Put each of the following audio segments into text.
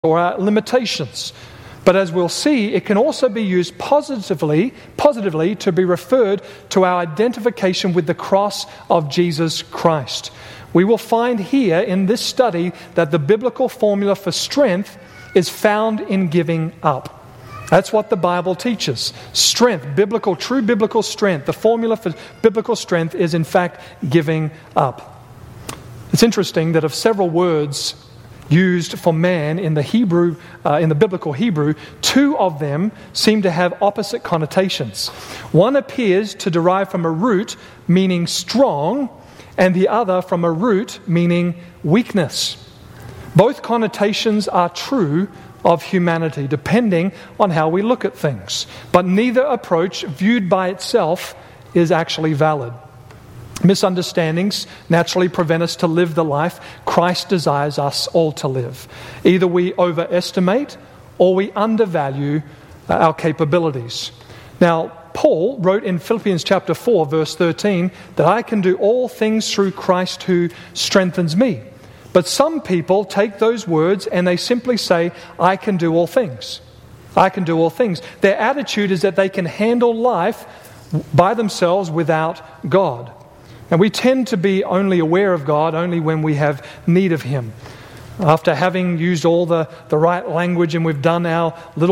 or our limitations. But as we'll see, it can also be used positively to be referred to our identification with the cross of Jesus Christ. We will find here in this study that the biblical formula for strength is found in giving up. That's what the Bible teaches. Strength, true biblical strength. The formula for biblical strength is in fact giving up. It's interesting that of several words used for man in the Hebrew, in the biblical Hebrew, two of them seem to have opposite connotations. One appears to derive from a root meaning strong, and the other from a root meaning weakness. Both connotations are true of humanity, depending on how we look at things. But neither approach, viewed by itself, is actually valid. Misunderstandings naturally prevent us to live the life Christ desires us all to live. Either we overestimate or we undervalue our capabilities. Now, Paul wrote in Philippians chapter 4, verse 13, that I can do all things through Christ who strengthens me. But some people take those words and they simply say, I can do all things. I can do all things. Their attitude is that they can handle life by themselves without God. And we tend to be only aware of God only when we have need of Him. After having used all the right language and we've done our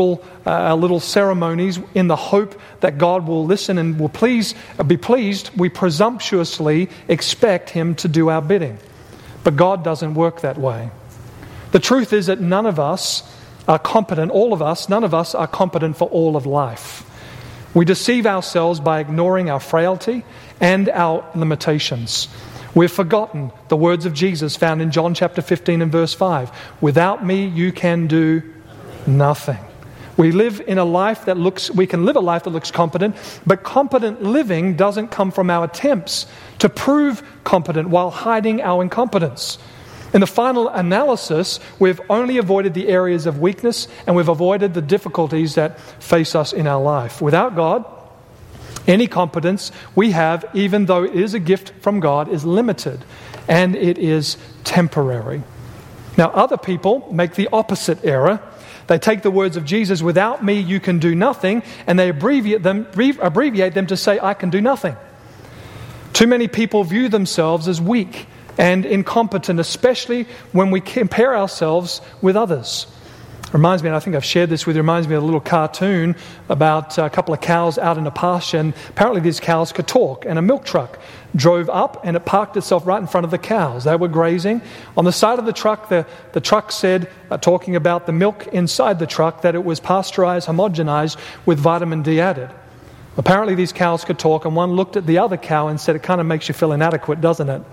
little ceremonies in the hope that God will listen and will be pleased, we presumptuously expect Him to do our bidding. But God doesn't work that way. The truth is that none of us are competent, none of us are competent for all of life. We deceive ourselves by ignoring our frailty and our limitations. We've forgotten the words of Jesus found in John chapter 15 and verse 5. Without me, you can do nothing. We can live a life that looks competent, but competent living doesn't come from our attempts to prove competent while hiding our incompetence. In the final analysis, we've only avoided the areas of weakness and we've avoided the difficulties that face us in our life. Without God, any competence we have, even though it is a gift from God, is limited and it is temporary. Now, other people make the opposite error. They take the words of Jesus, without me you can do nothing, and they abbreviate them to say, I can do nothing. Too many people view themselves as weak and incompetent, especially when we compare ourselves with others. It reminds me, and I think I've shared this with you, it reminds me of a little cartoon about a couple of cows out in a pasture, and apparently these cows could talk, and a milk truck drove up and it parked itself right in front of the cows. They were grazing. On the side of the truck, the truck said, talking about the milk inside the truck, that it was pasteurized, homogenized with vitamin D added. Apparently these cows could talk, and one looked at the other cow and said, it kind of makes you feel inadequate, doesn't it?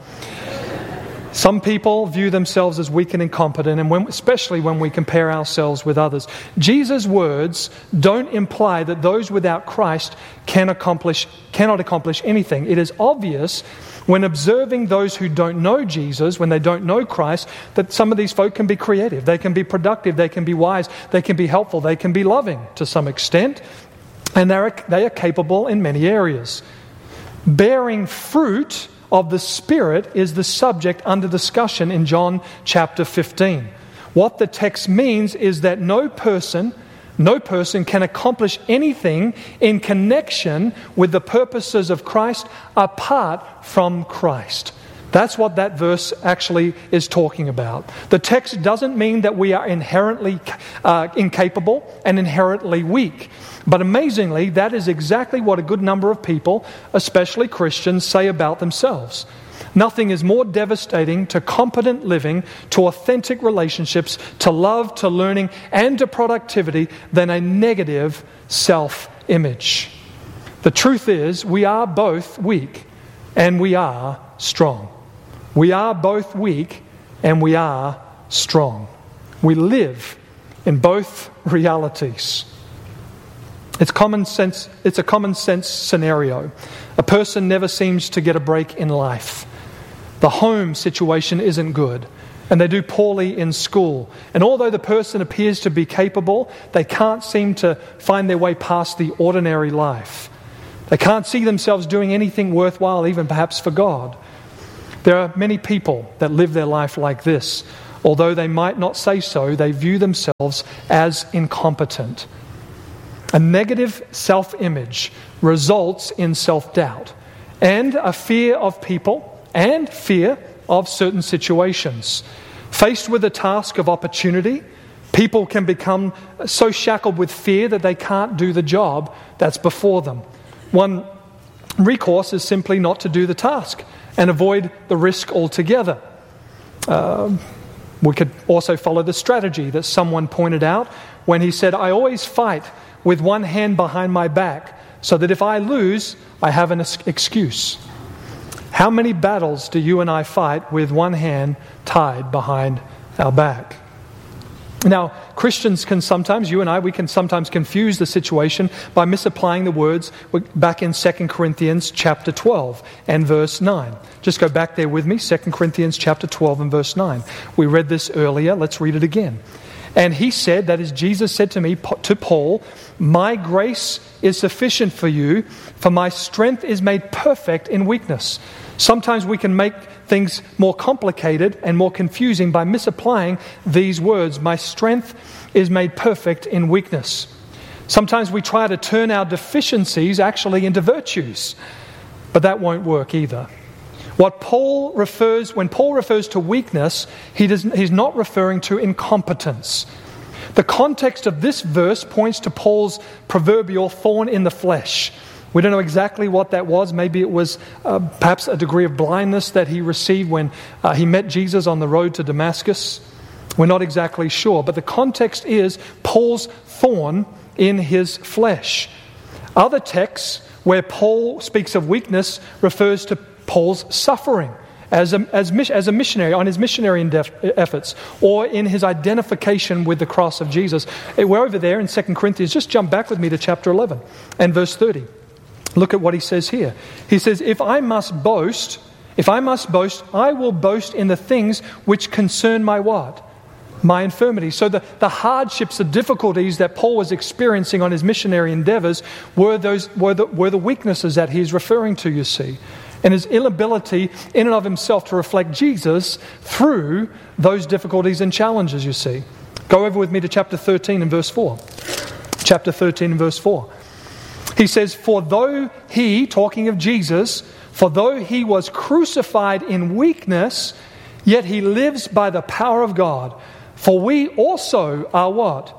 Some people view themselves as weak and incompetent, and especially when we compare ourselves with others. Jesus' words don't imply that those without Christ cannot accomplish anything. It is obvious when observing those who don't know Jesus, when they don't know Christ, that some of these folk can be creative, they can be productive, they can be wise, they can be helpful, they can be loving to some extent, and they are capable in many areas. Bearing fruit of the Spirit is the subject under discussion in John chapter 15. What the text means is that no person can accomplish anything in connection with the purposes of Christ apart from Christ. That's what that verse actually is talking about. The text doesn't mean that we are inherently incapable and inherently weak. But amazingly, that is exactly what a good number of people, especially Christians, say about themselves. Nothing is more devastating to competent living, to authentic relationships, to love, to learning, and to productivity than a negative self-image. The truth is, we are both weak and we are strong. We are both weak and we are strong. We live in both realities. It's a common sense scenario. A person never seems to get a break in life. The home situation isn't good, and they do poorly in school. And although the person appears to be capable, they can't seem to find their way past the ordinary life. They can't see themselves doing anything worthwhile, even perhaps for God. There are many people that live their life like this. Although they might not say so, they view themselves as incompetent. A negative self-image results in self-doubt and a fear of people and fear of certain situations. Faced with a task of opportunity, people can become so shackled with fear that they can't do the job that's before them. One recourse is simply not to do the task and avoid the risk altogether. We could also follow the strategy that someone pointed out when he said, I always fight with one hand behind my back so that if I lose, I have an excuse. How many battles do you and I fight with one hand tied behind our back? Now, Christians can sometimes, we can sometimes confuse the situation by misapplying the words back in 2 Corinthians chapter 12 and verse 9. Just go back there with me, 2 Corinthians chapter 12 and verse 9. We read this earlier, let's read it again. And he said, that is, Jesus said to me, to Paul, my grace is sufficient for you, for my strength is made perfect in weakness. Sometimes we can make things more complicated and more confusing by misapplying these words. My strength is made perfect in weakness. Sometimes we try to turn our deficiencies actually into virtues, but that won't work either. When Paul refers to weakness, he's not referring to incompetence. The context of this verse points to Paul's proverbial thorn in the flesh. We don't know exactly what that was. Maybe it was perhaps a degree of blindness that he received when he met Jesus on the road to Damascus. We're not exactly sure. But the context is Paul's thorn in his flesh. Other texts where Paul speaks of weakness refers to Paul's suffering as a missionary, on his missionary efforts, or in his identification with the cross of Jesus. We're over there in 2 Corinthians. Just jump back with me to chapter 11 and verse 30. Look at what he says here. He says, if I must boast, I will boast in the things which concern my what? My infirmity. So the hardships, the difficulties that Paul was experiencing on his missionary endeavors were the weaknesses that he's referring to, you see. And his inability in and of himself to reflect Jesus through those difficulties and challenges, you see. Go over with me to chapter 13 and verse 4. Chapter 13 and verse 4. He says, for though he, talking of Jesus, for though he was crucified in weakness, yet he lives by the power of God. For we also are what?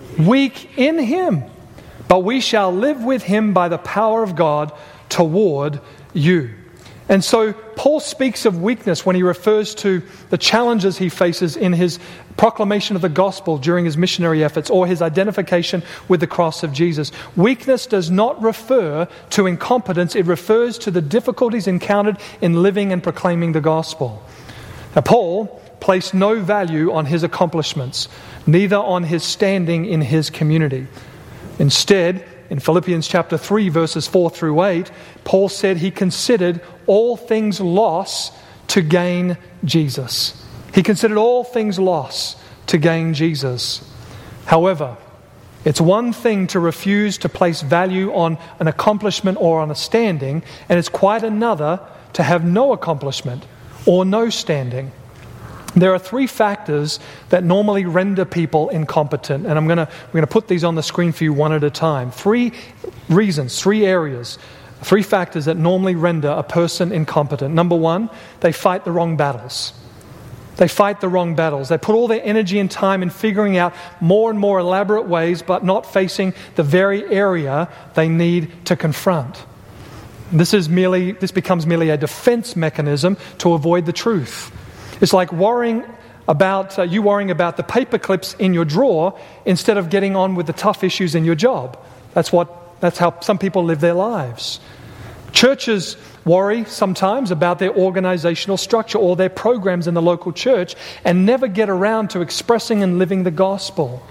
Weak in him. But we shall live with him by the power of God toward you. And so Paul speaks of weakness when he refers to the challenges he faces in his proclamation of the gospel during his missionary efforts or his identification with the cross of Jesus. Weakness does not refer to incompetence. It refers to the difficulties encountered in living and proclaiming the gospel. Now, Paul placed no value on his accomplishments, neither on his standing in his community. Instead, in Philippians chapter 3, verses 4 through 8, Paul said he considered all things loss to gain Jesus. He considered all things loss to gain Jesus. However, it's one thing to refuse to place value on an accomplishment or on a standing, and it's quite another to have no accomplishment or no standing. There are three factors that normally render people incompetent, and we're going to put these on the screen for you one at a time. Three reasons, three areas, three factors that normally render a person incompetent. Number one, they fight the wrong battles. They fight the wrong battles. They put all their energy and time in figuring out more and more elaborate ways, but not facing the very area they need to confront. This becomes merely a defense mechanism to avoid the truth. It's like worrying about the paper clips in your drawer instead of getting on with the tough issues in your job. That's how some people live their lives. Churches worry sometimes about their organizational structure or their programs in the local church and never get around to expressing and living the gospel.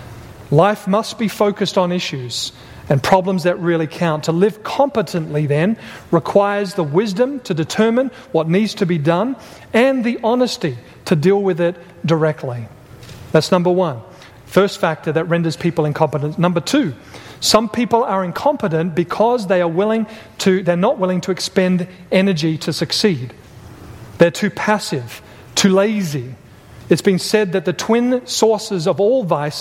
Life must be focused on issues and problems that really count. To live competently then requires the wisdom to determine what needs to be done and the honesty to deal with it directly. That's number one. First factor that renders people incompetent. Number two, some people are incompetent because they're not willing to expend energy to succeed. They're too passive, too lazy. It's been said that the twin sources of all vice